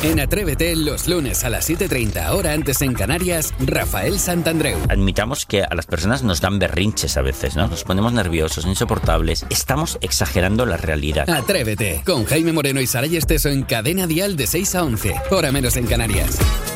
En Atrévete, los lunes a las 7:30, hora antes en Canarias, Rafael Santandreu. Admitamos que a las personas nos dan berrinches a veces, ¿no? Nos ponemos nerviosos, insoportables. Estamos exagerando la realidad. Atrévete, con Jaime Moreno y Saray Esteso en Cadena Dial de 6 a 11, hora menos en Canarias.